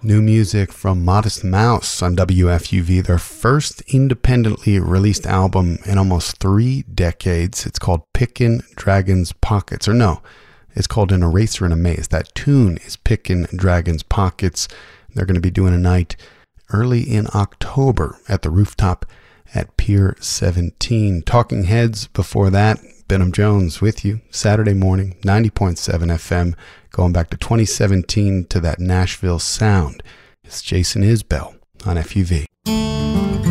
New music from Modest Mouse on WFUV, their first independently released album in almost 3 decades. It's called Pickin' Dragon's Pockets, or no, it's called An Eraser in a Maze. That tune is Pickin' Dragon's Pockets. They're going to be doing a night early in October at the Rooftop at Pier 17. Talking Heads before that, Benham Jones with you, Saturday morning, 90.7 FM, going back to 2017 to that Nashville sound. It's Jason Isbell on FUV.